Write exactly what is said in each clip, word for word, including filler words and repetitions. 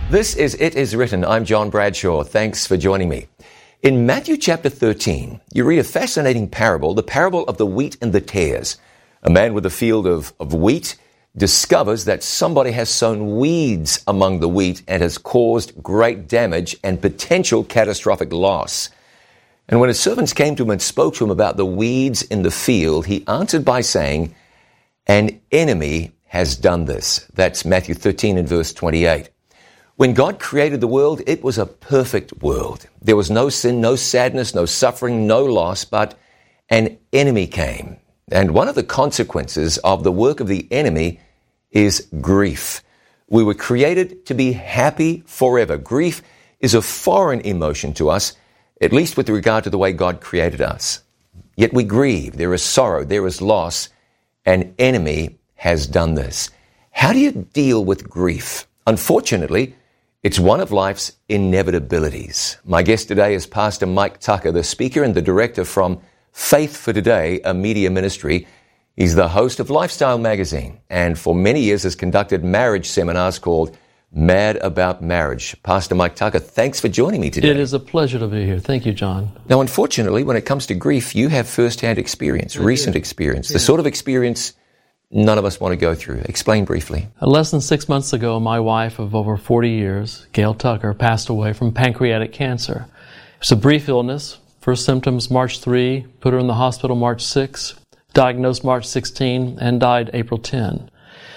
This is It Is Written. I'm John Bradshaw. Thanks for joining me. In Matthew chapter thirteen, you read a fascinating parable, the parable of the wheat and the tares. A man with a field of, of wheat discovers that somebody has sown weeds among the wheat and has caused great damage and potential catastrophic loss. And when his servants came to him and spoke to him about the weeds in the field, he answered by saying, "An enemy has done this." That's Matthew thirteen and verse twenty-eight. When God created the world, it was a perfect world. There was no sin, no sadness, no suffering, no loss, but an enemy came. And one of the consequences of the work of the enemy is grief. We were created to be happy forever. Grief is a foreign emotion to us, at least with regard to the way God created us. Yet we grieve. There is sorrow. There is loss. An enemy has done this. How do you deal with grief? Unfortunately, it's one of life's inevitabilities. My guest today is Pastor Mike Tucker, the speaker and the director from Faith for Today, a media ministry. He's the host of Lifestyle Magazine and for many years has conducted marriage seminars called Mad About Marriage. Pastor Mike Tucker, thanks for joining me today. It is a pleasure to be here. Thank you, John. Now, unfortunately, when it comes to grief, you have first-hand experience, I recent do. experience, yeah. the sort of experience none of us want to go through. Explain briefly. Less than six months ago, my wife of over forty years, Gail Tucker, passed away from pancreatic cancer. It's a brief illness. First symptoms March third, put her in the hospital March sixth, diagnosed March sixteenth, and died April tenth.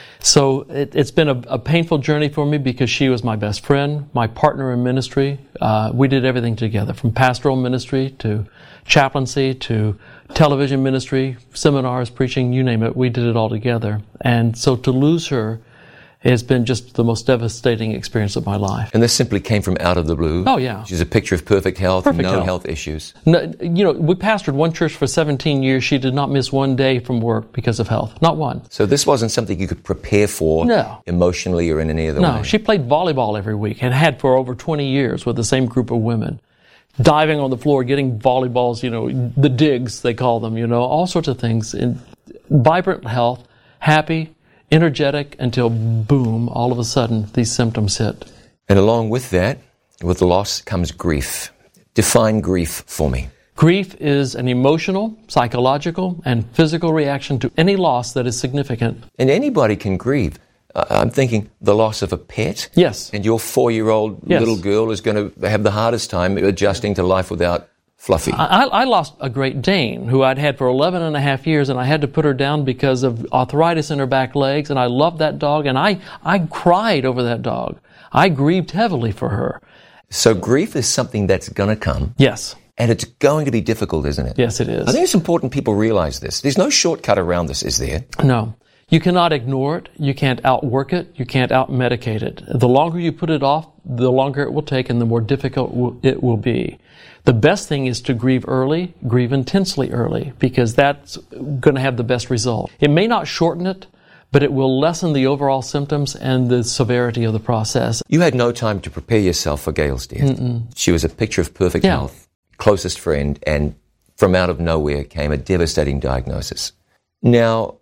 So it, it's been a, a painful journey for me because she was my best friend, my partner in ministry. Uh, we did everything together, from pastoral ministry to chaplaincy to television ministry, seminars, preaching, you name it. We did it all together. And so to lose her has been just the most devastating experience of my life. And this simply came from out of the blue? Oh, yeah. She's a picture of perfect health, perfect no health. health issues. No, you know, we pastored one church for seventeen years. She did not miss one day from work because of health. Not one. So this wasn't something you could prepare for no. emotionally or in any other no, way? No, she played volleyball every week and had for over twenty years with the same group of women. Diving on the floor, getting volleyballs, you know, the digs, they call them, you know, all sorts of things. In vibrant health, happy, energetic, until boom, all of a sudden, these symptoms hit. And along with that, with the loss comes grief. Define grief for me. Grief is an emotional, psychological, and physical reaction to any loss that is significant. And anybody can grieve. Uh, I'm thinking the loss of a pet. Yes. And your four-year-old yes. little girl is going to have the hardest time adjusting to life without Fluffy. I, I lost a Great Dane who I'd had for eleven and a half years, and I had to put her down because of arthritis in her back legs, and I loved that dog, and I, I cried over that dog. I grieved heavily for her. So grief is something that's going to come. Yes. And it's going to be difficult, isn't it? Yes, it is. I think it's important people realize this. There's no shortcut around this, is there? No. You cannot ignore it. You can't outwork it. You can't out-medicate it. The longer you put it off, the longer it will take and the more difficult it will be. The best thing is to grieve early, grieve intensely early, because that's going to have the best result. It may not shorten it, but it will lessen the overall symptoms and the severity of the process. You had no time to prepare yourself for Gail's death. Mm-mm. She was a picture of perfect yeah. health, closest friend, and from out of nowhere came a devastating diagnosis. Now,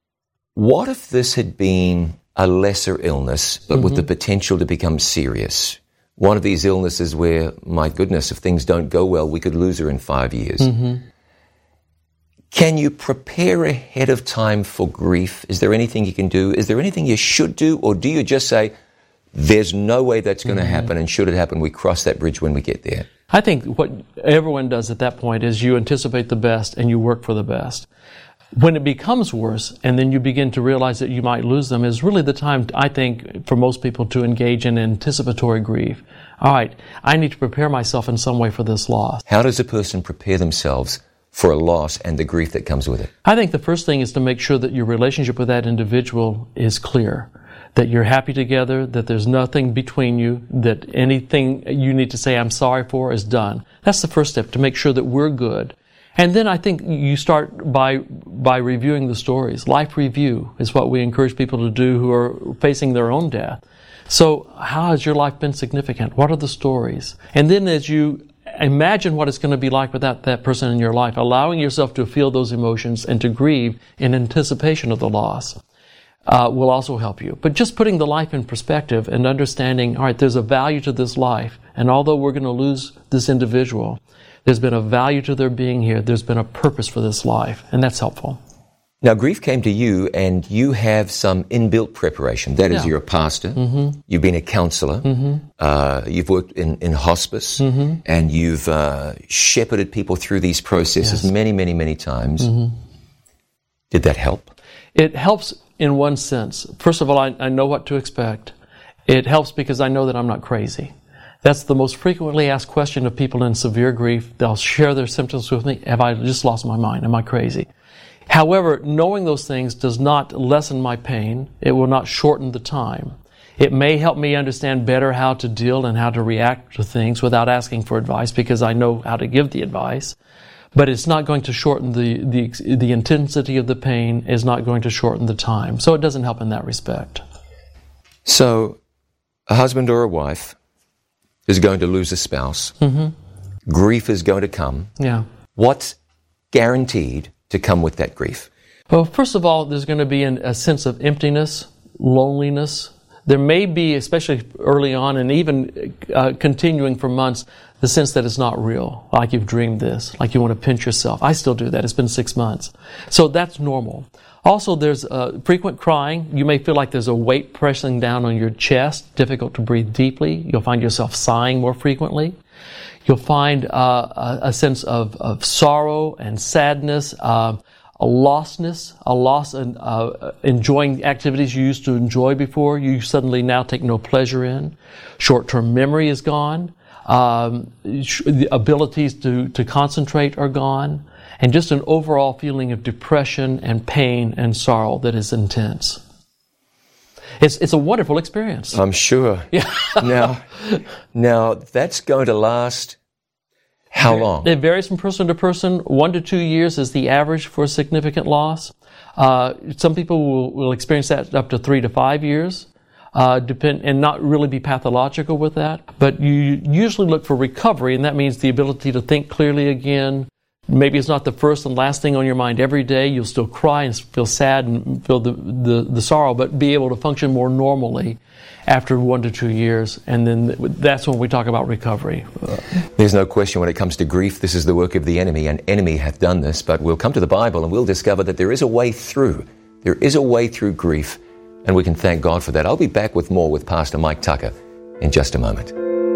what if this had been a lesser illness, but mm-hmm. with the potential to become serious? One of these illnesses where, my goodness, if things don't go well, we could lose her in five years. Mm-hmm. Can you prepare ahead of time for grief? Is there anything you can do? Is there anything you should do? Or do you just say, there's no way that's going to mm-hmm. happen, and should it happen, we cross that bridge when we get there? I think what everyone does at that point is you anticipate the best and you work for the best. When it becomes worse and then you begin to realize that you might lose them is really the time, I think, for most people to engage in anticipatory grief. All right, I need to prepare myself in some way for this loss. How does a person prepare themselves for a loss and the grief that comes with it? I think the first thing is to make sure that your relationship with that individual is clear, that you're happy together, that there's nothing between you, that anything you need to say I'm sorry for is done. That's the first step, to make sure that we're good. And then I think you start by by reviewing the stories. Life review is what we encourage people to do who are facing their own death. So how has your life been significant? What are the stories? And then as you imagine what it's going to be like without that person in your life, allowing yourself to feel those emotions and to grieve in anticipation of the loss. uh, will also help you. But just putting the life in perspective and understanding, all right, there's a value to this life, and although we're going to lose this individual, there's been a value to their being here. There's been a purpose for this life, and that's helpful. Now, grief came to you, and you have some inbuilt preparation. That is, Yeah. you're a pastor, Mm-hmm. you've been a counselor, Mm-hmm. uh, you've worked in, in hospice, Mm-hmm. and you've uh, shepherded people through these processes Yes. many, many, many times. Mm-hmm. Did that help? It helps in one sense. First of all, I, I know what to expect. It helps because I know that I'm not crazy. That's the most frequently asked question of people in severe grief. They'll share their symptoms with me. Have I just lost my mind? Am I crazy? However, knowing those things does not lessen my pain. It will not shorten the time. It may help me understand better how to deal and how to react to things without asking for advice because I know how to give the advice. But it's not going to shorten the, the, the intensity of the pain, is not going to shorten the time. So it doesn't help in that respect. So, a husband or a wife is going to lose a spouse. Mm-hmm. Grief is going to come. Yeah. What's guaranteed to come with that grief? Well, first of all, there's going to be an, a sense of emptiness, loneliness. There may be, especially early on and even uh, continuing for months, the sense that it's not real, like you've dreamed this, like you want to pinch yourself. I still do that. It's been six months. So that's normal. Also, there's uh, frequent crying. You may feel like there's a weight pressing down on your chest, difficult to breathe deeply. You'll find yourself sighing more frequently. You'll find uh, a, a sense of, of sorrow and sadness, uh, a lostness, a loss in uh, enjoying activities you used to enjoy before, you suddenly now take no pleasure in. Short-term memory is gone. Um, the abilities to, to concentrate are gone. And just an overall feeling of depression and pain and sorrow that is intense. It's it's a wonderful experience. I'm sure. Yeah. now, now, that's going to last how long? It varies from person to person. One to two years is the average for significant loss. Uh, some people will, will experience that up to three to five years. Uh, depend and not really be pathological with that. But you usually look for recovery, and that means the ability to think clearly again. Maybe it's not the first and last thing on your mind every day. You'll still cry and feel sad and feel the, the, the sorrow, but be able to function more normally after one to two years. And then that's when we talk about recovery. There's no question when it comes to grief, this is the work of the enemy, and enemy hath done this. But we'll come to the Bible and we'll discover that there is a way through. There is a way through grief, and we can thank God for that. I'll be back with more with Pastor Mike Tucker in just a moment.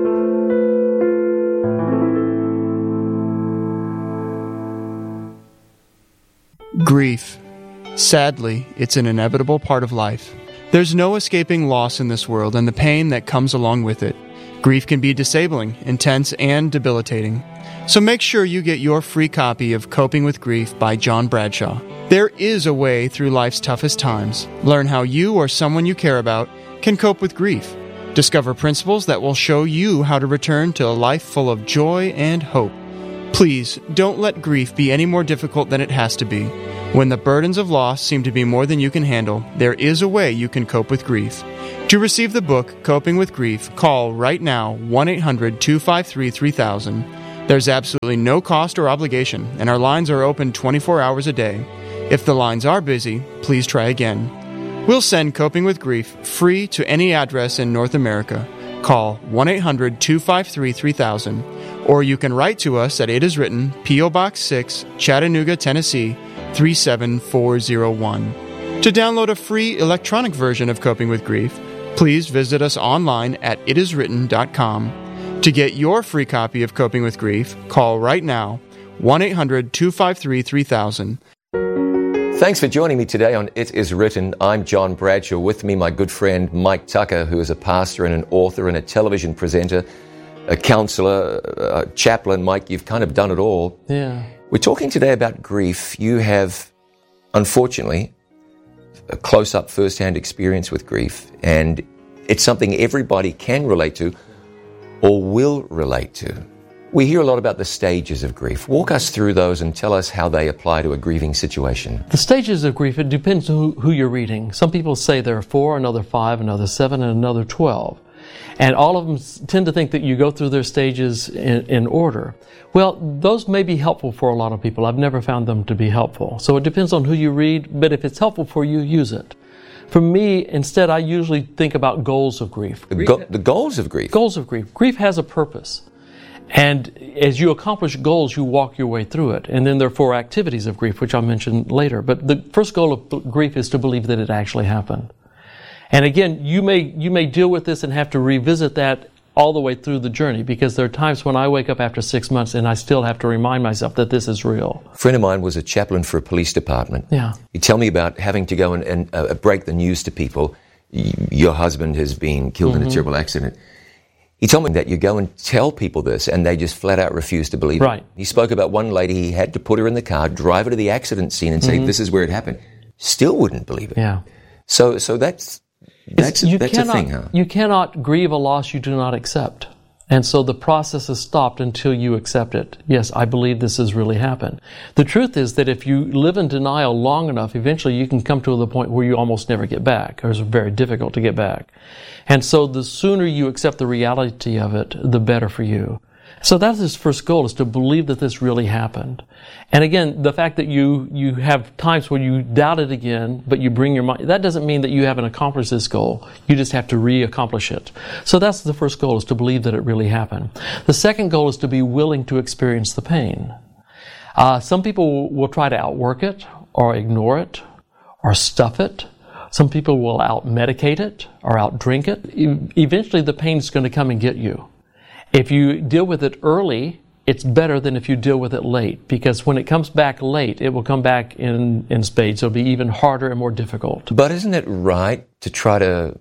Grief. Sadly, it's an inevitable part of life. There's no escaping loss in this world and the pain that comes along with it. Grief can be disabling, intense, and debilitating. So make sure you get your free copy of Coping with Grief by John Bradshaw. There is a way through life's toughest times. Learn how you or someone you care about can cope with grief. Discover principles that will show you how to return to a life full of joy and hope. Please, don't let grief be any more difficult than it has to be. When the burdens of loss seem to be more than you can handle, there is a way you can cope with grief. To receive the book, Coping with Grief, call right now one eight hundred two five three three thousand. There's absolutely no cost or obligation, and our lines are open twenty-four hours a day. If the lines are busy, please try again. We'll send Coping with Grief free to any address in North America. Call one eight hundred two five three three thousand, or you can write to us at It Is Written, P O Box six, Chattanooga, Tennessee, three seven four zero one. To download a free electronic version of Coping with Grief, please visit us online at it is written dot com. To get your free copy of Coping with Grief, call right now, one eight hundred two five three three thousand. Thanks for joining me today on It Is Written. I'm John Bradshaw. With me, my good friend Mike Tucker, who is a pastor and an author and a television presenter, a counselor, a chaplain. Mike, you've kind of done it all. Yeah. We're talking today about grief. You have, unfortunately, a close-up first-hand experience with grief, and it's something everybody can relate to or will relate to. We hear a lot about the stages of grief. Walk us through those and tell us how they apply to a grieving situation. The stages of grief, it depends on who, who you're reading. Some people say there are four, another five, another seven, and another twelve. And all of them tend to think that you go through their stages in, in order. Well, those may be helpful for a lot of people. I've never found them to be helpful. So it depends on who you read, but if it's helpful for you, use it. For me, instead, I usually think about goals of grief. The, go- the goals of grief. Goals of grief. Grief has a purpose. And as you accomplish goals, you walk your way through it. And then there are four activities of grief, which I'll mention later. But the first goal of grief is to believe that it actually happened. And again, you may you may deal with this and have to revisit that all the way through the journey, because there are times when I wake up after six months and I still have to remind myself that this is real. A friend of mine was a chaplain for a police department. Yeah. He'd tell me about having to go and, and uh, break the news to people. Y- your husband has been killed mm-hmm. in a terrible accident. He told me that you go and tell people this and they just flat out refuse to believe right. it. He spoke about one lady, he had to put her in the car, drive her to the accident scene and say, mm-hmm. this is where it happened. Still wouldn't believe it. Yeah. So so that's that's, you that's cannot, a thing, huh? You cannot grieve a loss you do not accept. And so the process is stopped until you accept it. Yes, I believe this has really happened. The truth is that if you live in denial long enough, eventually you can come to the point where you almost never get back, or it's very difficult to get back. And so the sooner you accept the reality of it, the better for you. So that's his first goal, is to believe that this really happened. And again, the fact that you, you have times where you doubt it again, but you bring your mind, that doesn't mean that you haven't accomplished this goal. You just have to re-accomplish it. So that's the first goal, is to believe that it really happened. The second goal is to be willing to experience the pain. Uh, some people will try to outwork it, or ignore it, or stuff it. Some people will out-medicate it, or out-drink it. E- eventually the pain is going to come and get you. If you deal with it early, it's better than if you deal with it late, because when it comes back late, it will come back in, in spades. It'll be even harder and more difficult. But isn't it right to try to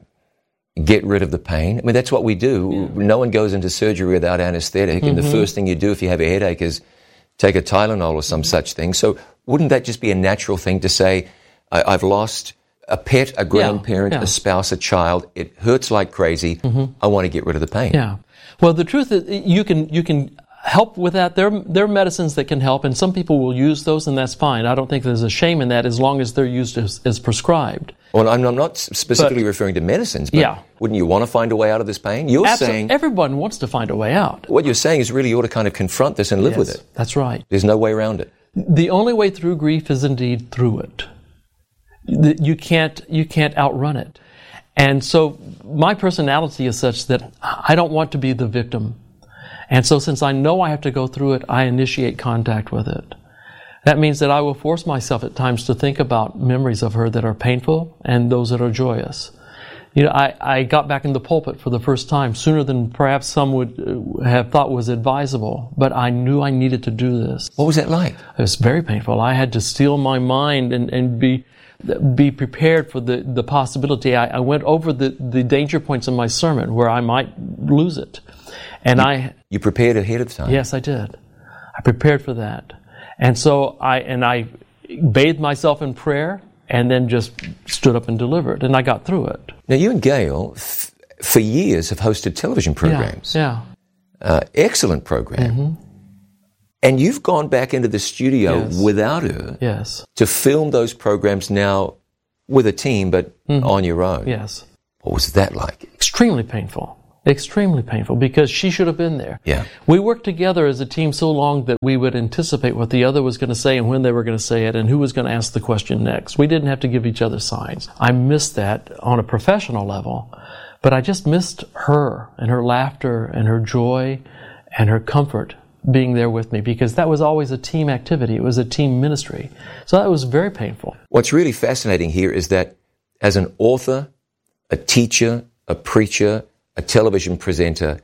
get rid of the pain? I mean, that's what we do. Yeah. No one goes into surgery without anesthetic, mm-hmm. and the first thing you do if you have a headache is take a Tylenol or some mm-hmm. such thing. So wouldn't that just be a natural thing to say, I- I've lost a pet, a grandparent, yeah. Yeah. a spouse, a child. It hurts like crazy. Mm-hmm. I want to get rid of the pain. Yeah. Well, the truth is, you can you can help with that. There there are medicines that can help, and some people will use those, and that's fine. I don't think there's a shame in that, as long as they're used as, as prescribed. Well, I'm, I'm not specifically but, referring to medicines, but yeah. wouldn't you want to find a way out of this pain? You're Absolutely. saying Everyone wants to find a way out. What you're saying is really you ought to kind of confront this and live yes, with it. That's right. There's no way around it. The only way through grief is indeed through it. You can't you can't outrun it. And so my personality is such that I don't want to be the victim. And so since I know I have to go through it, I initiate contact with it. That means that I will force myself at times to think about memories of her that are painful and those that are joyous. You know, I, I got back in the pulpit for the first time sooner than perhaps some would have thought was advisable, but I knew I needed to do this. What was that like? It was very painful. I had to steel my mind and, and be be prepared for the, the possibility. I, I went over the, the danger points in my sermon where I might lose it. And you, I... You prepared ahead of time? Yes, I did. I prepared for that. And so I, and I bathed myself in prayer and then just stood up and delivered. And I got through it. Now, you and Gail, f- for years, have hosted television programs. Yeah. yeah. Uh, excellent program. Mm-hmm. And you've gone back into the studio yes. without her yes. to film those programs now with a team, but mm-hmm. on your own. Yes. What was that like? Extremely painful. Extremely painful, because she should have been there. Yeah. We worked together as a team so long that we would anticipate what the other was going to say and when they were going to say it and who was going to ask the question next. We didn't have to give each other signs. I missed that on a professional level, but I just missed her and her laughter and her joy and her comfort being there with me, because that was always a team activity. It was a team ministry. So that was very painful. What's really fascinating here is that as an author, a teacher, a preacher, a television presenter,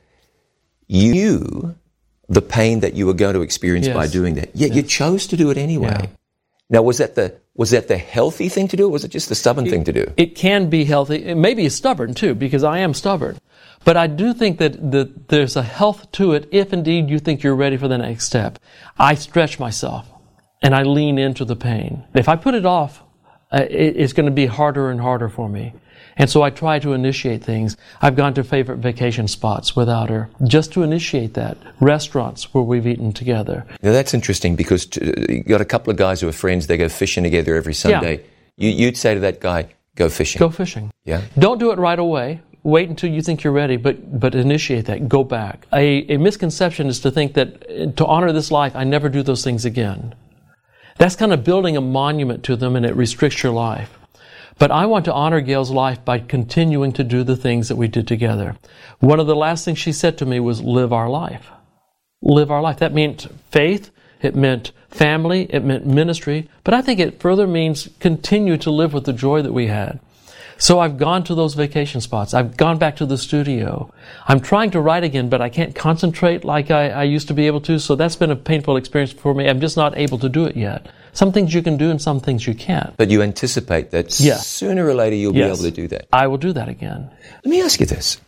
you knew the pain that you were going to experience yes. by doing that. Yet yes. you chose to do it anyway. Yeah. Now, was that the was that the healthy thing to do, or was it just the stubborn it, thing to do? It can be healthy. It may be stubborn, too, because I am stubborn. But I do think that, that there's a health to it if indeed you think you're ready for the next step. I stretch myself, and I lean into the pain. If I put it off, uh, it, it's going to be harder and harder for me. And so I try to initiate things. I've gone to favorite vacation spots without her, just to initiate that. Restaurants where we've eaten together. Now that's interesting, because t- you got a couple of guys who are friends. They go fishing together every Sunday. Yeah. You, you'd say to that guy, go fishing. Go fishing. Yeah. Don't do it right away. Wait until you think you're ready, but but initiate that. Go back. A, a misconception is to think that to honor this life, I never do those things again. That's kind of building a monument to them, and it restricts your life. But I want to honor Gail's life by continuing to do the things that we did together. One of the last things she said to me was, live our life. Live our life. That meant faith. It meant family. It meant ministry. But I think it further means continue to live with the joy that we had. So I've gone to those vacation spots. I've gone back to the studio. I'm trying to write again, but I can't concentrate like I, I used to be able to. So that's been a painful experience for me. I'm just not able to do it yet. Some things you can do and some things you can't. But you anticipate that yeah. sooner or later you'll yes. be able to do that. I will do that again. Let me ask you this.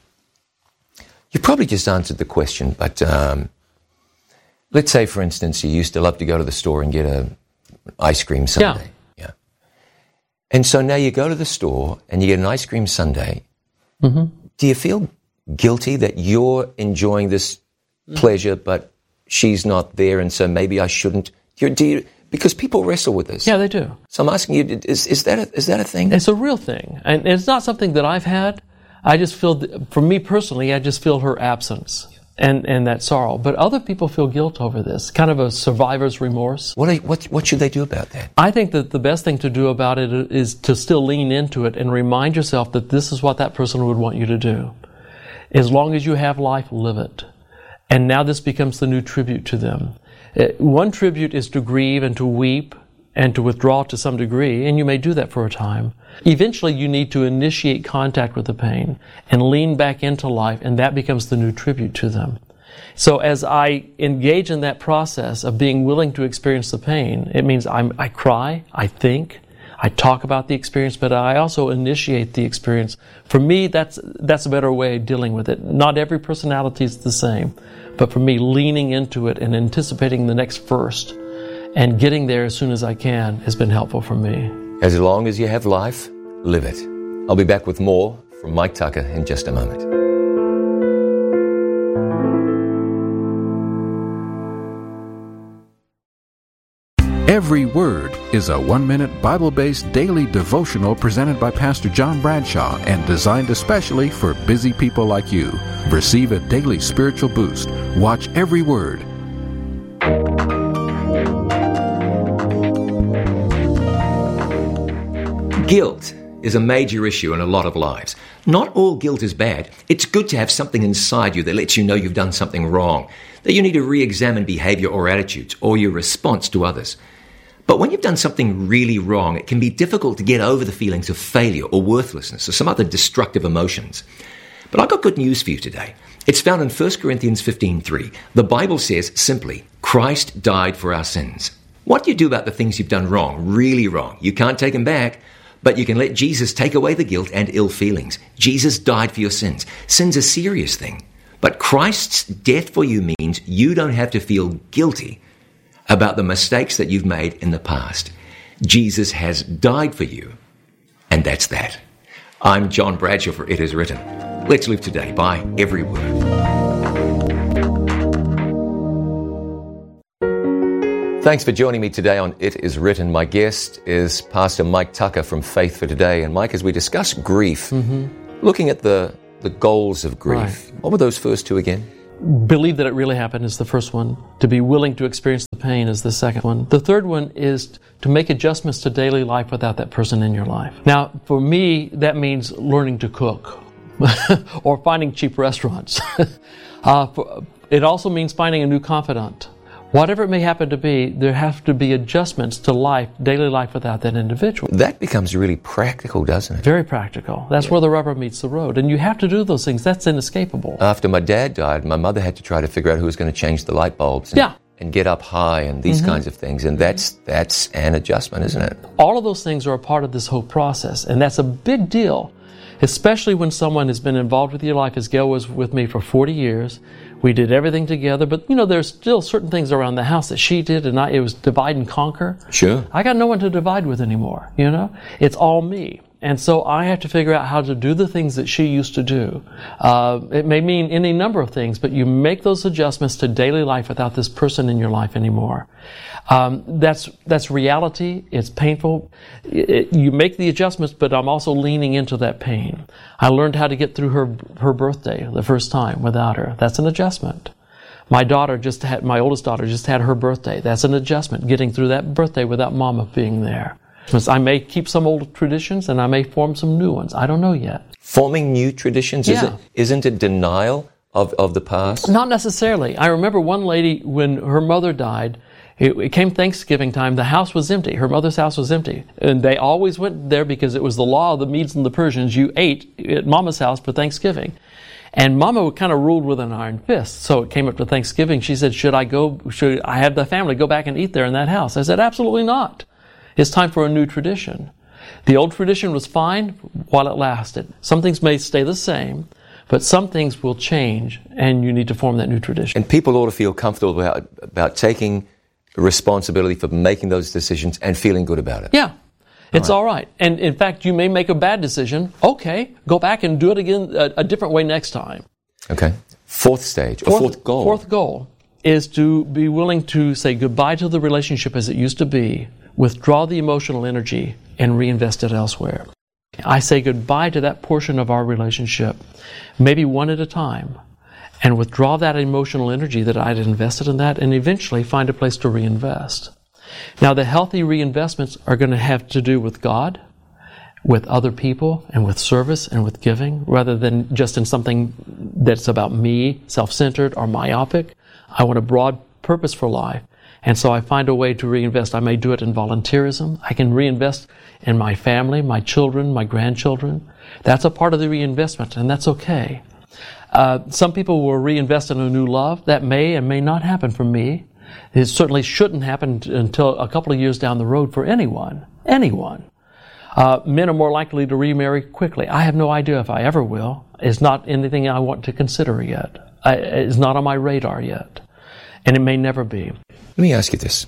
You probably just answered the question, but um, let's say, for instance, you used to love to go to the store and get a ice cream sundae. Yeah. yeah. And so now you go to the store and you get an ice cream sundae. Mm-hmm. Do you feel guilty that you're enjoying this mm-hmm. pleasure, but she's not there, and so maybe I shouldn't? Do you, do you, because people wrestle with this. Yeah, they do. So I'm asking you, is, is, that, a, is that a thing? It's a real thing. And it's not something that I've had. I just feel, th- for me personally, I just feel her absence and, and that sorrow. But other people feel guilt over this, kind of a survivor's remorse. What, are, what, what should they do about that? I think that the best thing to do about it is to still lean into it and remind yourself that this is what that person would want you to do. As long as you have life, live it. And now this becomes the new tribute to them. One tribute is to grieve and to weep and to withdraw to some degree, and you may do that for a time. Eventually, you need to initiate contact with the pain and lean back into life, and that becomes the new tribute to them. So as I engage in that process of being willing to experience the pain, it means I'm, I cry, I think, I talk about the experience, but I also initiate the experience. For me, that's that's a better way of dealing with it. Not every personality is the same, but for me, leaning into it and anticipating the next first and getting there as soon as I can has been helpful for me. As long as you have life, live it. I'll be back with more from Mike Tucker in just a moment. Every Word is a one-minute Bible-based daily devotional presented by Pastor John Bradshaw and designed especially for busy people like you. Receive a daily spiritual boost. Watch Every Word. Guilt is a major issue in a lot of lives. Not all guilt is bad. It's good to have something inside you that lets you know you've done something wrong, that you need to re-examine behavior or attitudes or your response to others. But when you've done something really wrong, it can be difficult to get over the feelings of failure or worthlessness or some other destructive emotions. But I've got good news for you today. It's found in First Corinthians fifteen three. The Bible says simply, Christ died for our sins. What do you do about the things you've done wrong, really wrong? You can't take them back, but you can let Jesus take away the guilt and ill feelings. Jesus died for your sins. Sin's a serious thing. But Christ's death for you means you don't have to feel guilty about the mistakes that you've made in the past. Jesus has died for you, and that's that. I'm John Bradshaw for It Is Written. Let's live today by every word. Thanks for joining me today on It Is Written. My guest is Pastor Mike Tucker from Faith for Today. And Mike, as we discuss grief, mm-hmm. looking at the, the goals of grief, right. What were those first two again? Believe that it really happened is the first one. To be willing to experience the pain is the second one. The third one is to make adjustments to daily life without that person in your life. Now, for me, that means learning to cook or finding cheap restaurants. uh, for, it also means finding a new confidant. Whatever it may happen to be, there have to be adjustments to life, daily life without that individual. That becomes really practical, doesn't it? Very practical. That's yeah. where the rubber meets the road. And you have to do those things. That's inescapable. After my dad died, my mother had to try to figure out who was going to change the light bulbs and, yeah. and get up high and these mm-hmm. kinds of things. And that's that's an adjustment, isn't it? All of those things are a part of this whole process. And that's a big deal, especially when someone has been involved with your life, as Gail was with me for forty years. We did everything together, but you know, there's still certain things around the house that she did, and I, it was divide and conquer. Sure. I got no one to divide with anymore, you know? It's all me. And so I have to figure out how to do the things that she used to do. Uh, it may mean any number of things, but you make those adjustments to daily life without this person in your life anymore. Um, that's that's reality. It's painful. It, it, you make the adjustments, but I'm also leaning into that pain. I learned how to get through her her birthday the first time without her. That's an adjustment. My daughter just had, my oldest daughter just had her birthday. That's an adjustment, getting through that birthday without Mama being there. I may keep some old traditions and I may form some new ones. I don't know yet. Forming new traditions? Yeah. Isn't, isn't it denial of, of the past? Not necessarily. I remember one lady, when her mother died, it, it came Thanksgiving time, the house was empty. Her mother's house was empty. And they always went there because it was the law of the Medes and the Persians. You ate at Mama's house for Thanksgiving. And Mama kind of ruled with an iron fist. So it came up to Thanksgiving. She said, should I go, should I have the family go back and eat there in that house? I said, absolutely not. It's time for a new tradition. The old tradition was fine while it lasted. Some things may stay the same, but some things will change, and you need to form that new tradition. And people ought to feel comfortable about, about taking responsibility for making those decisions and feeling good about it. Yeah. It's all all right. And in fact, you may make a bad decision. Okay, go back and do it again a, a different way next time. Okay. Fourth stage, or fourth goal. Fourth goal is to be willing to say goodbye to the relationship as it used to be, withdraw the emotional energy, and reinvest it elsewhere. I say goodbye to that portion of our relationship, maybe one at a time, and withdraw that emotional energy that I'd invested in that, and eventually find a place to reinvest. Now, the healthy reinvestments are going to have to do with God, with other people, and with service, and with giving, rather than just in something that's about me, self-centered, or myopic. I want a broad purpose for life. And so I find a way to reinvest. I may do it in volunteerism. I can reinvest in my family, my children, my grandchildren. That's a part of the reinvestment, and that's okay. Uh, some people will reinvest in a new love. That may and may not happen for me. It certainly shouldn't happen until a couple of years down the road for anyone. Anyone. Uh, men are more likely to remarry quickly. I have no idea if I ever will. It's not anything I want to consider yet. I, it's not on my radar yet. And it may never be. Let me ask you this.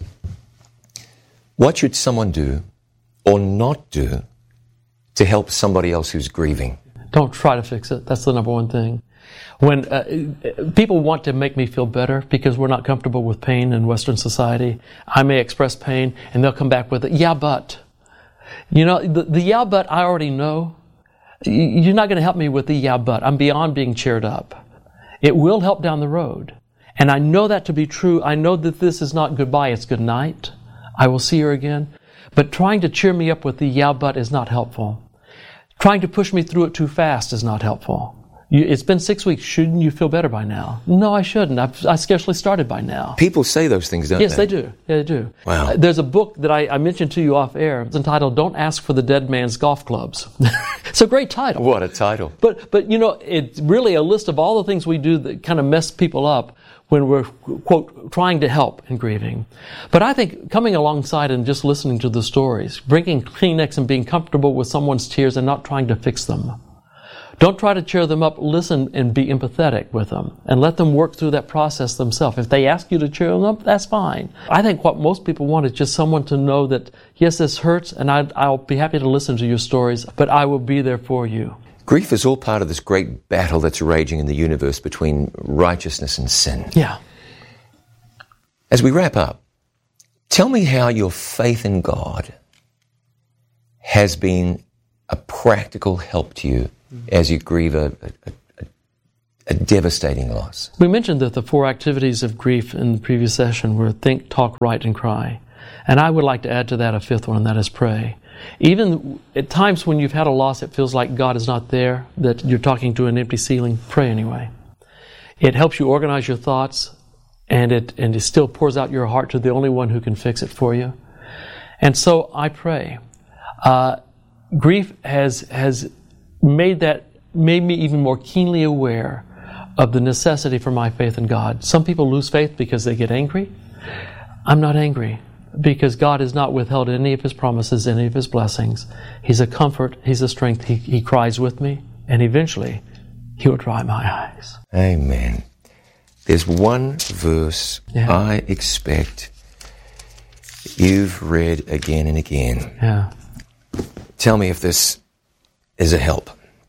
What should someone do or not do to help somebody else who's grieving? Don't try to fix it. That's the number one thing. When uh, people want to make me feel better because we're not comfortable with pain in Western society, I may express pain and they'll come back with it, yeah, but. You know, the, the yeah, but I already know. You're not going to help me with the yeah, but. I'm beyond being cheered up. It will help down the road. And I know that to be true. I know that this is not goodbye, it's good night. I will see her again. But trying to cheer me up with the yeah, but is not helpful. Trying to push me through it too fast is not helpful. You, it's been six weeks. Shouldn't you feel better by now? No, I shouldn't. I've, I scarcely started by now. People say those things, don't yes, they? Yes, they do. Yeah, they do. Wow. Uh, there's a book that I, I mentioned to you off air. It's entitled "Don't Ask for the Dead Man's Golf Clubs." It's a great title. What a title. But, but you know, it's really a list of all the things we do that kind of mess people up when we're, quote, trying to help in grieving. But I think coming alongside and just listening to the stories, bringing Kleenex and being comfortable with someone's tears and not trying to fix them. Don't try to cheer them up. Listen and be empathetic with them and let them work through that process themselves. If they ask you to cheer them up, that's fine. I think what most people want is just someone to know that, yes, this hurts, and I'd, I'll be happy to listen to your stories, but I will be there for you. Grief is all part of this great battle that's raging in the universe between righteousness and sin. Yeah. As we wrap up, tell me how your faith in God has been a practical help to you as you grieve a, a, a, a devastating loss. We mentioned that the four activities of grief in the previous session were think, talk, write, and cry. And I would like to add to that a fifth one, and that is pray. Even at times when you've had a loss, it feels like God is not there, that you're talking to an empty ceiling, pray anyway. It helps you organize your thoughts, and it, and it still pours out your heart to the only one who can fix it for you. And so I pray. Uh, grief has has made that made me even more keenly aware of the necessity for my faith in God. Some people lose faith because they get angry. I'm not angry because God has not withheld any of His promises, any of His blessings. He's a comfort. He's a strength. He, he cries with me, and eventually He will dry my eyes. Amen. There's one verse Yeah. I expect you've read again and again. Yeah. Tell me if this is a help.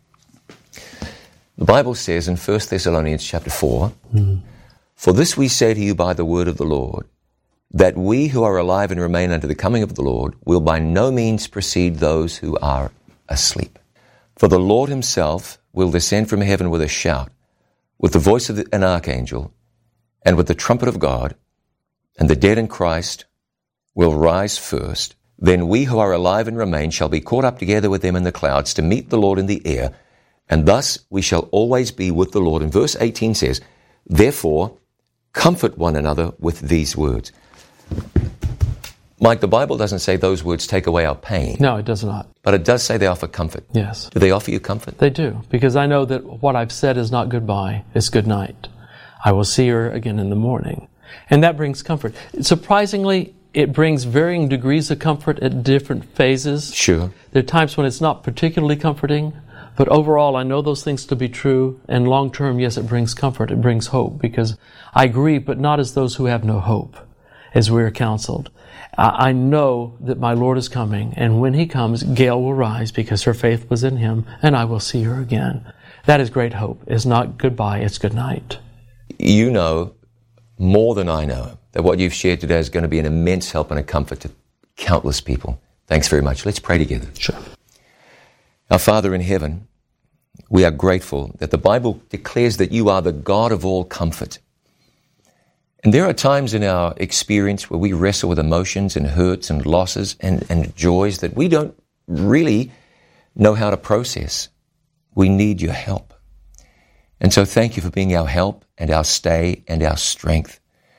The Bible says in First Thessalonians chapter four, mm. For this we say to you by the word of the Lord, that we who are alive and remain unto the coming of the Lord will by no means precede those who are asleep. For the Lord Himself will descend from heaven with a shout, with the voice of an archangel, and with the trumpet of God, and the dead in Christ will rise first. Then we who are alive and remain shall be caught up together with them in the clouds to meet the Lord in the air, and thus we shall always be with the Lord. And verse eighteen says, therefore, comfort one another with these words. Mike, the Bible doesn't say those words take away our pain. No, it does not. But it does say they offer comfort. Yes. Do they offer you comfort? They do, because I know that what I've said is not goodbye, it's good night. I will see her again in the morning. And that brings comfort. Surprisingly, it brings varying degrees of comfort at different phases. Sure. There are times when it's not particularly comforting, but overall I know those things to be true, and long term, yes, it brings comfort, it brings hope, because I grieve, but not as those who have no hope, as we are counseled. I know that my Lord is coming, and when He comes, Gail will rise because her faith was in Him, and I will see her again. That is great hope. It's not goodbye, it's good night. You know more than I know that what you've shared today is going to be an immense help and a comfort to countless people. Thanks very much. Let's pray together. Sure. Our Father in heaven, we are grateful that the Bible declares that You are the God of all comfort. And there are times in our experience where we wrestle with emotions and hurts and losses and, and joys that we don't really know how to process. We need Your help. And so thank You for being our help and our stay and our strength.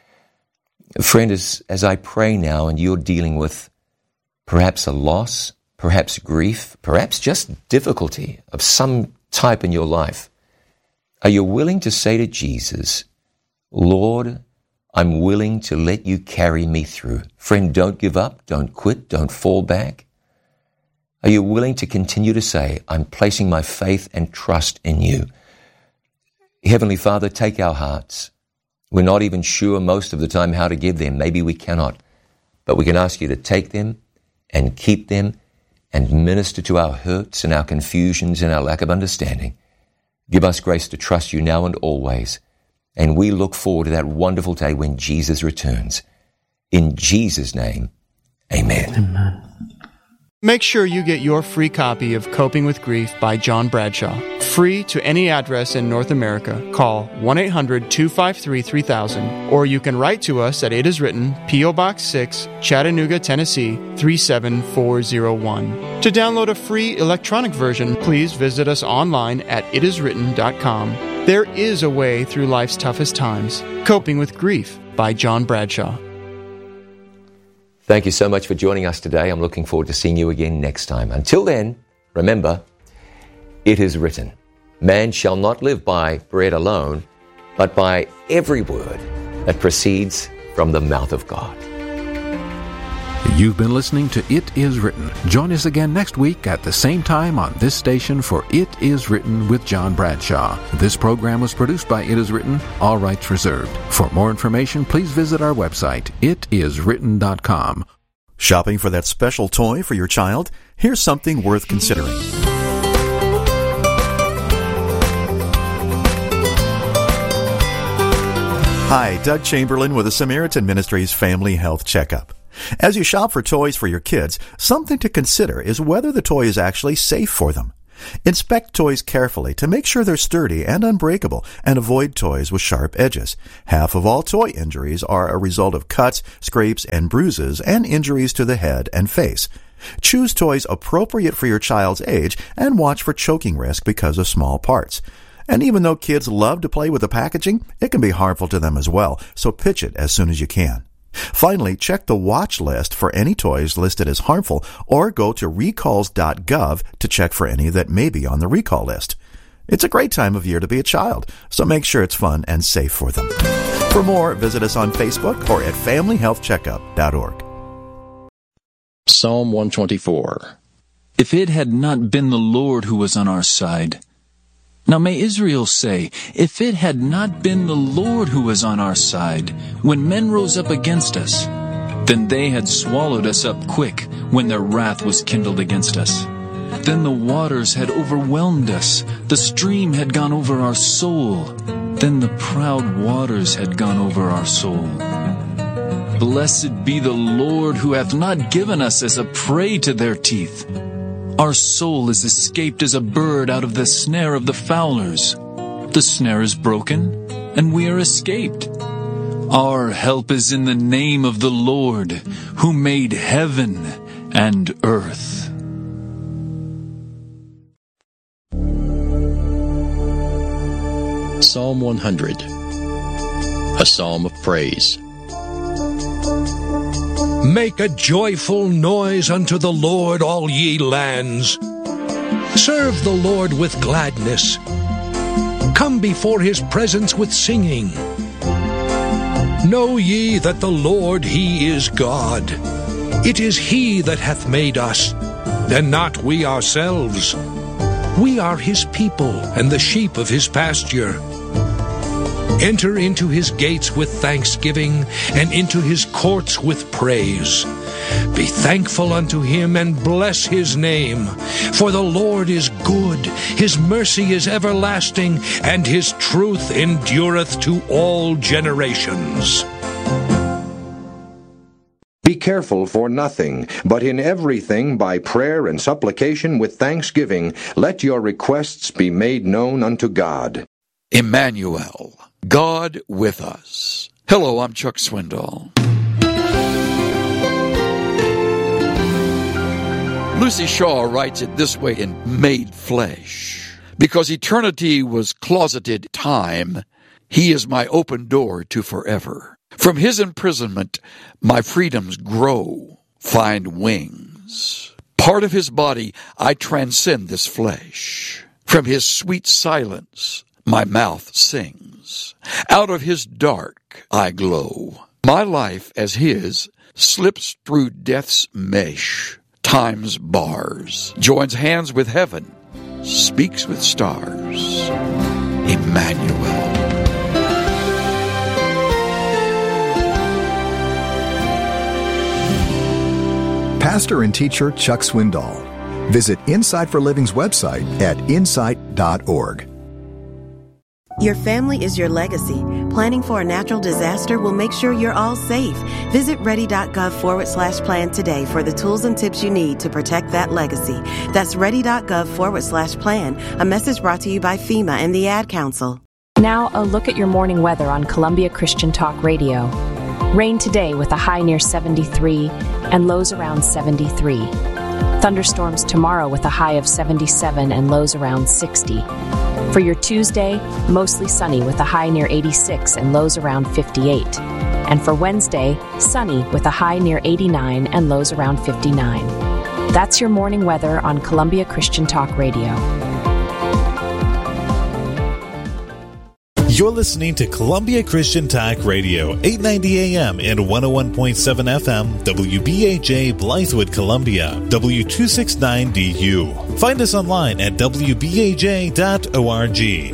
Friend, as, as I pray now and you're dealing with perhaps a loss, perhaps grief, perhaps just difficulty of some type in your life, are you willing to say to Jesus, Lord, I'm willing to let You carry me through. Friend, don't give up, don't quit, don't fall back. Are you willing to continue to say, I'm placing my faith and trust in You? Heavenly Father, take our hearts. We're not even sure most of the time how to give them. Maybe we cannot. But we can ask You to take them and keep them and minister to our hurts and our confusions and our lack of understanding. Give us grace to trust You now and always. And we look forward to that wonderful day when Jesus returns. In Jesus' name, amen. Amen. Make sure you get your free copy of Coping with Grief by John Bradshaw. Free to any address in North America. Call one eight hundred two five three three thousand, or you can write to us at It Is Written, P O Box six, Chattanooga, Tennessee three seven four zero one. To download a free electronic version, please visit us online at it is written dot com. There is a way through life's toughest times. Coping with Grief by John Bradshaw. Thank you so much for joining us today. I'm looking forward to seeing you again next time. Until then, remember, it is written, man shall not live by bread alone, but by every word that proceeds from the mouth of God. You've been listening to It Is Written. Join us again next week at the same time on this station for It Is Written with John Bradshaw. This program was produced by It Is Written, all rights reserved. For more information, please visit our website, it is written dot com. Shopping for that special toy for your child? Here's something worth considering. Hi, Doug Chamberlain with the Samaritan Ministries Family Health Checkup. As you shop for toys for your kids, something to consider is whether the toy is actually safe for them. Inspect toys carefully to make sure they're sturdy and unbreakable, and avoid toys with sharp edges. Half of all toy injuries are a result of cuts, scrapes, and bruises, and injuries to the head and face. Choose toys appropriate for your child's age and watch for choking risk because of small parts. And even though kids love to play with the packaging, it can be harmful to them as well, so pitch it as soon as you can. Finally, check the watch list for any toys listed as harmful, or go to recalls dot gov to check for any that may be on the recall list. It's a great time of year to be a child, so make sure it's fun and safe for them. For more, visit us on Facebook or at family health checkup dot org. Psalm one twenty-four. If it had not been the Lord who was on our side. Now may Israel say, if it had not been the Lord who was on our side, when men rose up against us, then they had swallowed us up quick when their wrath was kindled against us. Then the waters had overwhelmed us, the stream had gone over our soul, then the proud waters had gone over our soul. Blessed be the Lord who hath not given us as a prey to their teeth. Our soul is escaped as a bird out of the snare of the fowlers. The snare is broken, and we are escaped. Our help is in the name of the Lord, who made heaven and earth. Psalm one hundred, a psalm of praise. Make a joyful noise unto the Lord, all ye lands. Serve the Lord with gladness. Come before his presence with singing. Know ye that the Lord, he is God. It is he that hath made us, and not we ourselves. We are his people, and the sheep of his pasture. Enter into his gates with thanksgiving, and into his courts with praise. Be thankful unto him, and bless his name. For the Lord is good, his mercy is everlasting, and his truth endureth to all generations. Be careful for nothing, but in everything by prayer and supplication with thanksgiving, let your requests be made known unto God. Emmanuel, God with us. Hello, I'm Chuck Swindoll. Lucy Shaw writes it this way in Made Flesh. Because eternity was closeted time, he is my open door to forever. From his imprisonment, my freedoms grow, find wings. Part of his body, I transcend this flesh. From his sweet silence, my mouth sings. Out of his dark, I glow. My life, as his, slips through death's mesh. Time's bars, joins hands with heaven, speaks with stars. Emmanuel. Pastor and teacher Chuck Swindoll. Visit Insight for Living's website at insight dot org. Your family is your legacy. Planning for a natural disaster will make sure you're all safe. Visit ready.gov forward slash plan today for the tools and tips you need to protect that legacy. That's ready.gov forward slash plan. A message brought to you by FEMA and the Ad Council. Now a look at your morning weather on Columbia Christian Talk Radio. Rain today with a high near seventy-three and lows around seventy-three. Thunderstorms tomorrow with a high of seventy-seven and lows around sixty. For your Tuesday, mostly sunny with a high near eighty-six and lows around fifty-eight. And for Wednesday, sunny with a high near eighty-nine and lows around fifty-nine. That's your morning weather on Columbia Christian Talk Radio. You're listening to Columbia Christian Talk Radio, eight ninety A M and one oh one point seven F M, W B A J Blythewood, Columbia, W two sixty-nine D U. Find us online at w b a j dot org.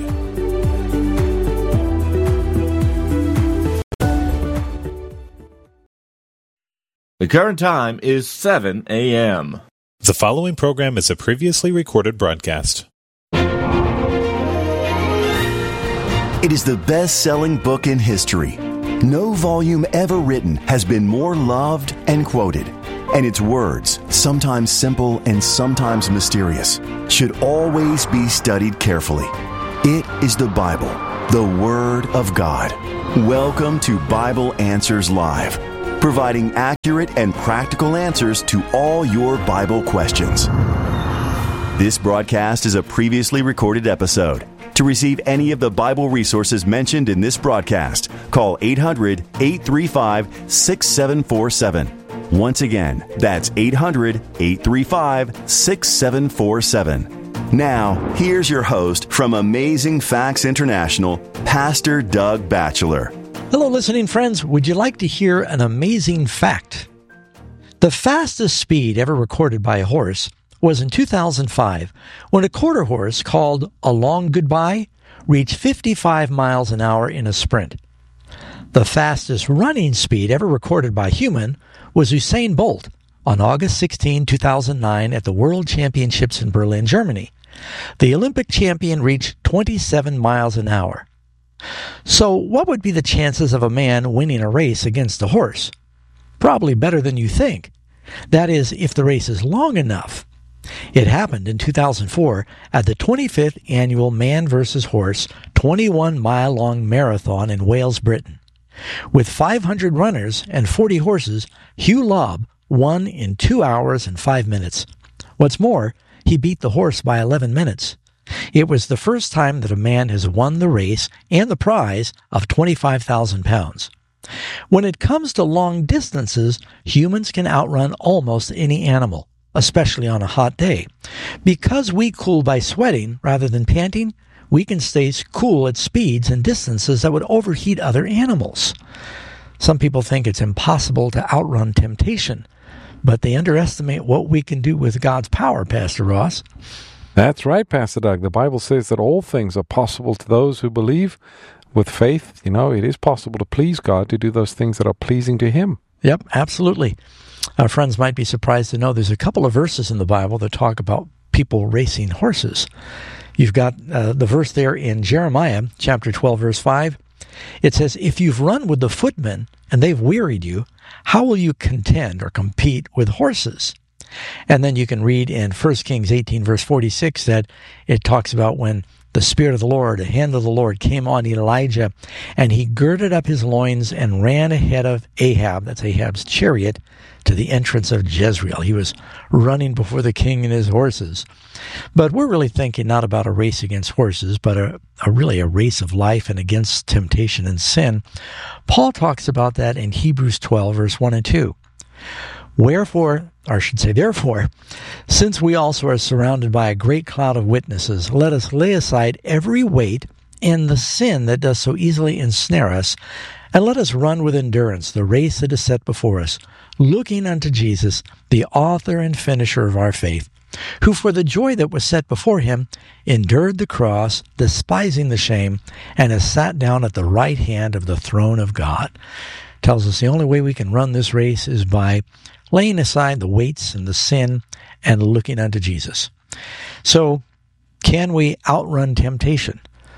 The current time is seven A M. The following program is a previously recorded broadcast. It is the best-selling book in history. No volume ever written has been more loved and quoted. And its words, sometimes simple and sometimes mysterious, should always be studied carefully. It is the Bible, the Word of God. Welcome to Bible Answers Live, providing accurate and practical answers to all your Bible questions. This broadcast is a previously recorded episode. To receive any of the Bible resources mentioned in this broadcast, call eight hundred, eight three five, six seven four seven. Once again, that's eight hundred, eight three five, six seven four seven. Now, here's your host from Amazing Facts International, Pastor Doug Batchelor. Hello, listening friends. Would you like to hear an amazing fact? The fastest speed ever recorded by a horse was in two thousand five, when a quarter horse called A Long Goodbye reached fifty-five miles an hour in a sprint. The fastest running speed ever recorded by a human was Usain Bolt on August sixteenth, two thousand nine at the World Championships in Berlin, Germany. The Olympic champion reached twenty-seven miles an hour. So what would be the chances of a man winning a race against a horse? Probably better than you think. That is, if the race is long enough. It happened in two thousand four at the twenty-fifth annual Man versus Horse twenty-one mile long marathon in Wales, Britain. With five hundred runners and forty horses, Hugh Lobb won in two hours and five minutes. What's more, he beat the horse by eleven minutes. It was the first time that a man has won the race and the prize of twenty-five thousand pounds. When it comes to long distances, humans can outrun almost any animal, especially on a hot day. Because we cool by sweating rather than panting, we can stay cool at speeds and distances that would overheat other animals. Some people think it's impossible to outrun temptation, but they underestimate what we can do with God's power, Pastor Ross. That's right, Pastor Doug. The Bible says that all things are possible to those who believe. With faith, you know, it is possible to please God, to do those things that are pleasing to Him. Yep, absolutely. Our friends might be surprised to know there's a couple of verses in the Bible that talk about people racing horses. You've got uh, the verse there in Jeremiah chapter twelve, verse five. It says, if you've run with the footmen and they've wearied you, how will you contend or compete with horses? And then you can read in First Kings eighteen, verse forty-six, that it talks about when the Spirit of the Lord, the hand of the Lord, came on Elijah, and he girded up his loins and ran ahead of Ahab, that's Ahab's chariot, to the entrance of Jezreel. He was running before the king and his horses. But we're really thinking not about a race against horses, but a, a really a race of life and against temptation and sin. Paul talks about that in Hebrews twelve, verse one and two. Wherefore, or I should say therefore, since we also are surrounded by a great cloud of witnesses, let us lay aside every weight and the sin that does so easily ensnare us, and let us run with endurance the race that is set before us, looking unto Jesus, the author and finisher of our faith, who for the joy that was set before him endured the cross, despising the shame, and has sat down at the right hand of the throne of God. Tells us the only way we can run this race is by laying aside the weights and the sin and looking unto Jesus. So, can we outrun temptation?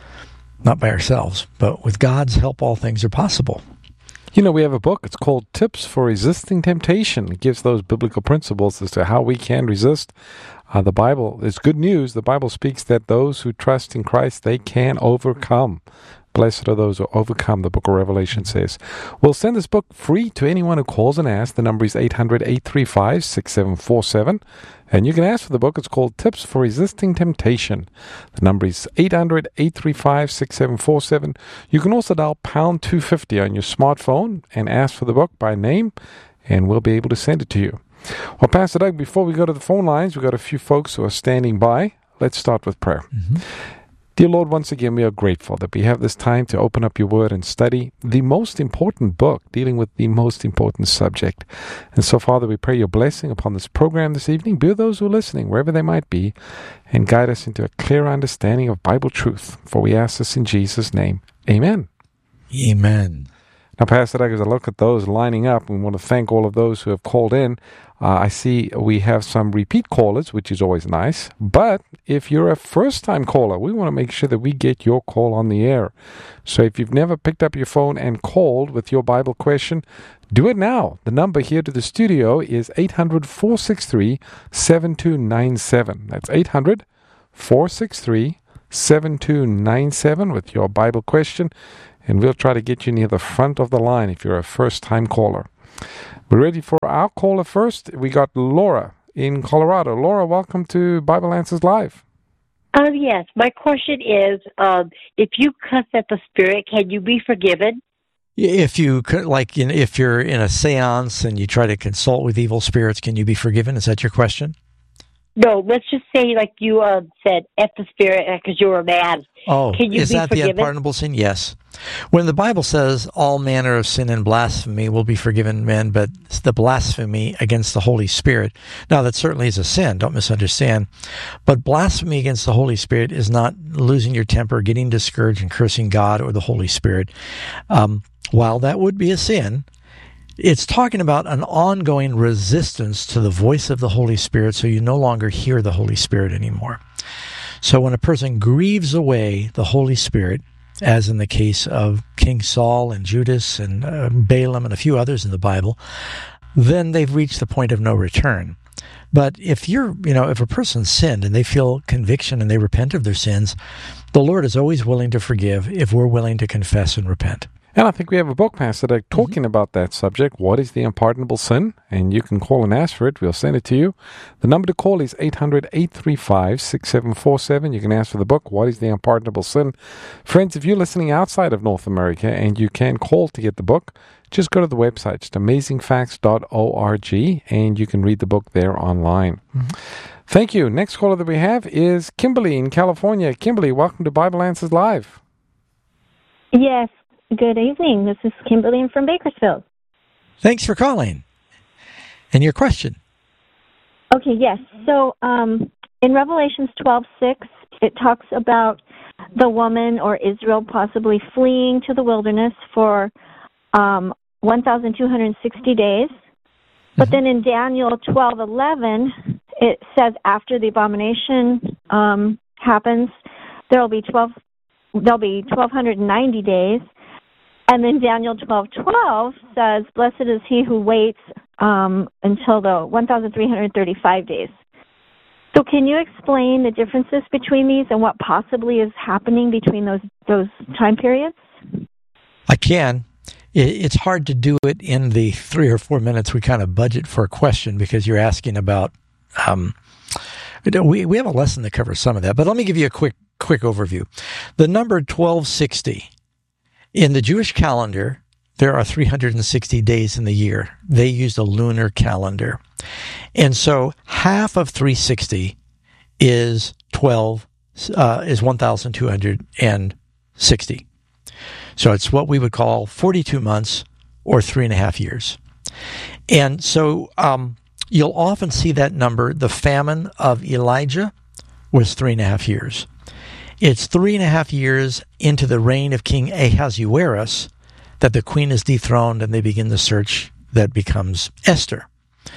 Not by ourselves, but with God's help, all things are possible. You know, we have a book. It's called Tips for Resisting Temptation. It gives those biblical principles as to how we can resist. Uh, the Bible is good news. The Bible speaks that those who trust in Christ, they can overcome. Blessed are those who overcome, the book of Revelation says. We'll send this book free to anyone who calls and asks. The number is eight hundred, eight three five, six seven four seven. And you can ask for the book. It's called Tips for Resisting Temptation. The number is eight hundred, eight three five, six seven four seven. You can also dial pound two fifty on your smartphone and ask for the book by name, and we'll be able to send it to you. Well, Pastor Doug, before we go to the phone lines, we've got a few folks who are standing by. Let's start with prayer. Mm-hmm. Dear Lord, once again, we are grateful that we have this time to open up your word and study the most important book dealing with the most important subject. And so, Father, we pray your blessing upon this program this evening. Be with those who are listening, wherever they might be, and guide us into a clear understanding of Bible truth. For we ask this in Jesus' name. Amen. Amen. Now, Pastor Doug, as I look at those lining up, we want to thank all of those who have called in. Uh, I see we have some repeat callers, which is always nice. But if you're a first-time caller, we want to make sure that we get your call on the air. So if you've never picked up your phone and called with your Bible question, do it now. The number here to the studio is eight hundred, four six three, seven two nine seven. That's eight hundred, four six three, seven two nine seven with your Bible question. And we'll try to get you near the front of the line if you're a first-time caller. We're ready for our caller first. We got Laura in Colorado. Laura, welcome to Bible Answers Live. Uh, yes, my question is, um, if you cuss at the Spirit, can you be forgiven? If you could, like, in, if you're in a seance and you try to consult with evil spirits, can you be forgiven? Is that your question? No, let's just say, like you uh, said, at the Spirit because you were mad. Oh, can you is be that forgiven? The unpardonable sin? Yes. When the Bible says all manner of sin and blasphemy will be forgiven men, but the blasphemy against the Holy Spirit, now that certainly is a sin, don't misunderstand, but blasphemy against the Holy Spirit is not losing your temper, getting discouraged and cursing God or the Holy Spirit. Um, while that would be a sin, it's talking about an ongoing resistance to the voice of the Holy Spirit, so you no longer hear the Holy Spirit anymore. So when a person grieves away the Holy Spirit, as in the case of King Saul and Judas and uh, Balaam and a few others in the Bible, then they've reached the point of no return. But if you're, you know, if a person sinned and they feel conviction and they repent of their sins, the Lord is always willing to forgive if we're willing to confess and repent. And I think we have a book, Pastor Doug, talking mm-hmm. about that subject. What is the unpardonable sin? And you can call and ask for it. We'll send it to you. The number to call is eight hundred, eight three five, six seven four seven. You can ask for the book, What is the Unpardonable Sin? Friends, if you're listening outside of North America and you can call to get the book, just go to the website, just amazing facts dot org, and you can read the book there online. Mm-hmm. Thank you. Next caller that we have is Kimberly in California. Kimberly, welcome to Bible Answers Live. Yes. Good evening. This is Kimberly from Bakersfield. Thanks for calling. And your question? Okay, yes. So um, in Revelations twelve six, it talks about the woman or Israel possibly fleeing to the wilderness for um, one thousand two hundred sixty days. But mm-hmm. then in Daniel twelve eleven, it says after the abomination um, happens, there will be twelve. There'll be twelve ninety days. And then Daniel twelve twelve says, "Blessed is he who waits um, until the one thousand three hundred thirty-five days." So, can you explain the differences between these and what possibly is happening between those those time periods? I can. It's hard to do it in the three or four minutes we kind of budget for a question because you're asking about. Um, we we have a lesson that covers some of that, but let me give you a quick quick overview. The number twelve sixty. In the Jewish calendar, there are three hundred sixty days in the year. They used a lunar calendar. And so half of three hundred sixty is twelve uh, is one thousand two hundred sixty. So it's what we would call forty-two months or three and a half years. And so um, you'll often see that number. The famine of Elijah was three and a half years. It's three and a half years into the reign of King Ahasuerus that the queen is dethroned and they begin the search that becomes Esther.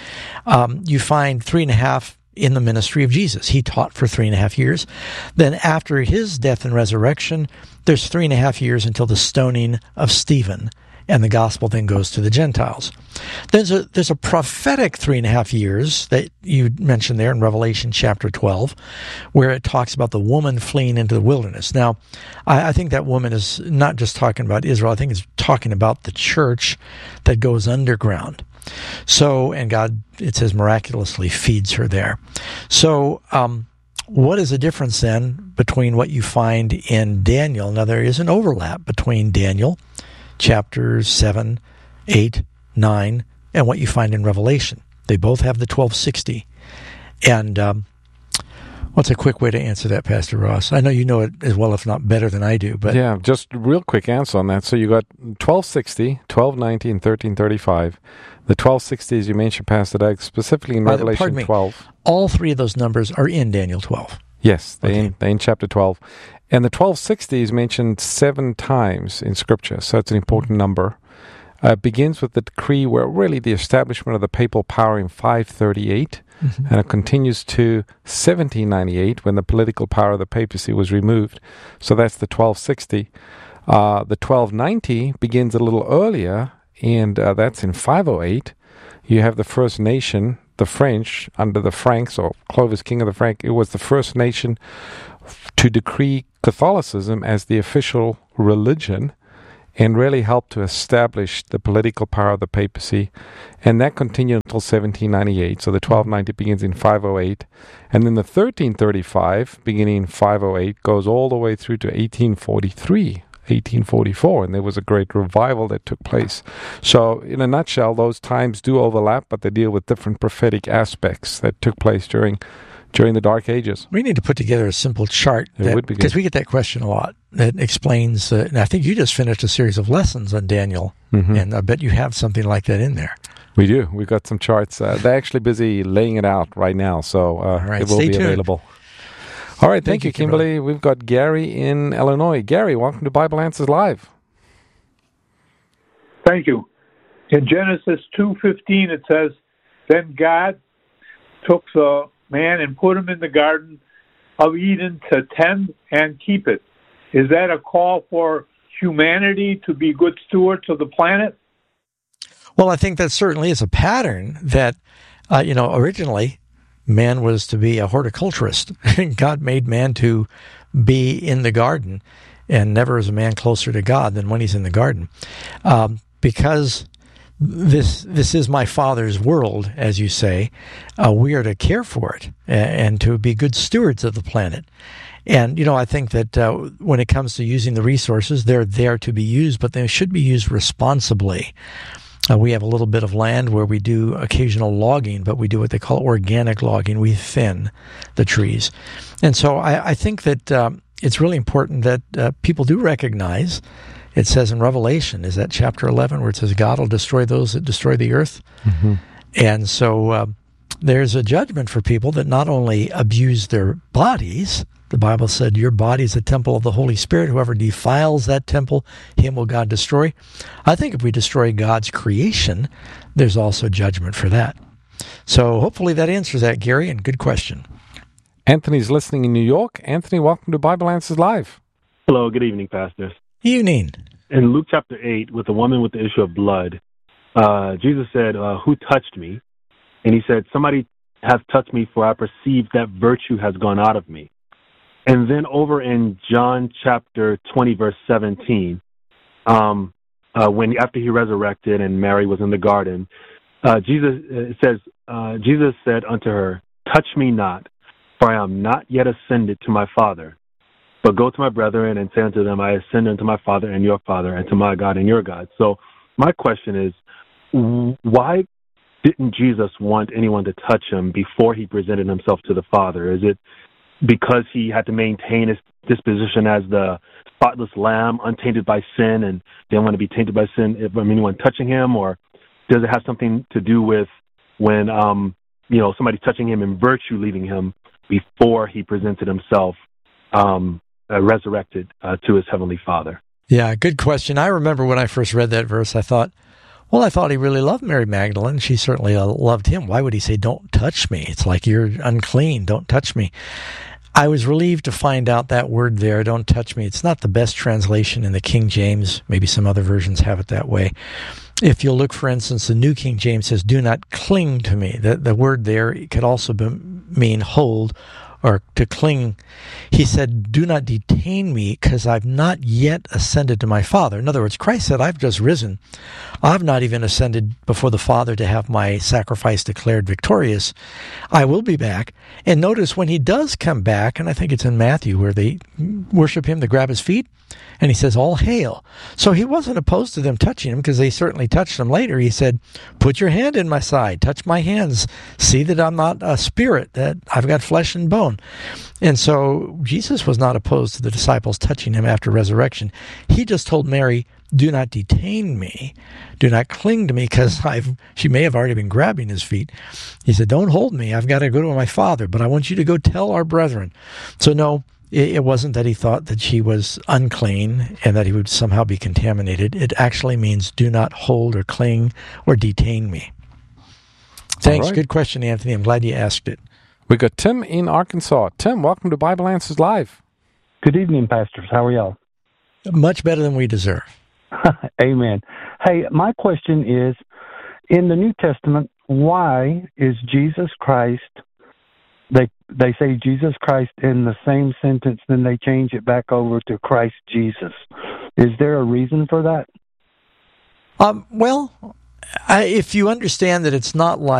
Um, you find three and a half in the ministry of Jesus. He taught for three and a half years. Then after his death and resurrection, there's three and a half years until the stoning of Stephen, and the gospel then goes to the Gentiles. There's a there's a prophetic three and a half years that you mentioned there in Revelation chapter twelve, where it talks about the woman fleeing into the wilderness. Now, I, I think that woman is not just talking about Israel. I think it's talking about the church that goes underground. So, and God, it says, miraculously feeds her there. So, um, what is the difference then between what you find in Daniel? Now, there is an overlap between Daniel chapters seven, eight, nine, and what you find in Revelation. They both have the twelve sixty. And um, what's a quick way to answer that, Pastor Ross? I know you know it as well, if not better than I do. But yeah, just real quick answer on that. So you got twelve sixty, twelve ninety, and thirteen thirty-five. The twelve sixty, as you mentioned, Pastor Doug, specifically in uh, Revelation me, twelve. All three of those numbers are in Daniel twelve. Yes, they're, okay. in, they're in chapter twelve. And the twelve sixty is mentioned seven times in Scripture, so it's an important number. Uh, it begins with the decree where really the establishment of the papal power in five thirty-eight, mm-hmm. and it continues to seventeen ninety-eight when the political power of the papacy was removed. So that's the twelve sixty. Uh, the twelve ninety begins a little earlier, and uh, that's in five oh eight. You have the first nation, the French, under the Franks, or Clovis, king of the Franks. It was the first nation to decree Catholicism as the official religion and really helped to establish the political power of the papacy. And that continued until seventeen ninety-eight. So the twelve ninety begins in five oh eight. And then the thirteen thirty-five, beginning in five oh eight, goes all the way through to eighteen forty-three. eighteen forty-four, and there was a great revival that took place. So, in a nutshell, those times do overlap, but they deal with different prophetic aspects that took place during during the Dark Ages. We need to put together a simple chart, it would be because we get that question a lot, that explains, uh, and I think you just finished a series of lessons on Daniel, mm-hmm. and I bet you have something like that in there. We do. We've got some charts. Uh, they're actually busy laying it out right now, so uh, right, it will be tuned. available. All right, thank, thank you, Kimberly. Kimberly. We've got Gary in Illinois. Gary, welcome to Bible Answers Live. Thank you. In Genesis two fifteen, it says, "Then God took the man and put him in the Garden of Eden to tend and keep it." Is that a call for humanity to be good stewards of the planet? Well, I think that certainly is a pattern that, uh, you know, originally man was to be a horticulturist. God made man to be in the garden. and never is a man closer to God than when he's in the garden. Um, because this this is my Father's world, as you say, uh, we are to care for it and, and to be good stewards of the planet. And, you know, I think that uh, when it comes to using the resources, they're there to be used, but they should be used responsibly. Uh, we have a little bit of land where we do occasional logging, but we do what they call organic logging. We thin the trees. And so I, I think that um, it's really important that uh, people do recognize, it says in Revelation, is that chapter eleven, where it says God will destroy those that destroy the earth? Mm-hmm. And so uh, there's a judgment for people that not only abuse their bodies. The Bible said, your body is a temple of the Holy Spirit. Whoever defiles that temple, him will God destroy. I think if we destroy God's creation, there's also judgment for that. So hopefully that answers that, Gary, and good question. Anthony's listening in New York. Anthony, welcome to Bible Answers Live. Hello, good evening, pastors. Evening. In Luke chapter eight, with the woman with the issue of blood, uh, Jesus said, uh, who touched me? And he said, somebody has touched me, for I perceive that virtue has gone out of me. And then over in John chapter twenty, verse seventeen, um, uh, when after he resurrected and Mary was in the garden, uh, Jesus it says, uh, Jesus said unto her, touch me not, for I am not yet ascended to my Father, but go to my brethren and say unto them, I ascend unto my Father and your Father, and to my God and your God. So my question is, why didn't Jesus want anyone to touch him before he presented himself to the Father? Is it because he had to maintain his disposition as the spotless lamb, untainted by sin, and didn't want to be tainted by sin if anyone touching him? Or does it have something to do with when, um, you know, somebody touching him in virtue leaving him before he presented himself um, uh, resurrected uh, to his heavenly Father? Yeah, good question. I remember when I first read that verse, I thought, well, I thought he really loved Mary Magdalene. She certainly uh, loved him. Why would he say, don't touch me? It's like, you're unclean, don't touch me. I was relieved to find out that word there, don't touch me. It's not the best translation in the King James. Maybe some other versions have it that way. If you'll look, for instance, the New King James says, do not cling to me. The, the word there could also be, mean hold or to cling. He said, do not detain me, because I've not yet ascended to my Father. In other words, Christ said, I've just risen. I've not even ascended before the Father to have my sacrifice declared victorious. I will be back. And notice when he does come back, and I think it's in Matthew where they worship him, they grab his feet, and he says, all hail. So he wasn't opposed to them touching him, because they certainly touched him later. He said, put your hand in my side, touch my hands, see that I'm not a spirit, that I've got flesh and bone. And so Jesus was not opposed to the disciples touching him after resurrection. He just told Mary, do not detain me, do not cling to me, because I've she may have already been grabbing his feet. He said, don't hold me, I've got to go to my Father, but I want you to go tell our brethren. So no, it wasn't that he thought that she was unclean and that he would somehow be contaminated. It actually means do not hold or cling or detain me. Thanks. Right. Good question, Anthony. I'm glad you asked it. We got Tim in Arkansas. Tim, welcome to Bible Answers Live. Good evening, pastors. How are y'all? Much better than we deserve. Amen. Hey, my question is, in the New Testament, why is Jesus Christ, they they say Jesus Christ in the same sentence, then they change it back over to Christ Jesus. Is there a reason for that? Um, well, I, if you understand that it's not like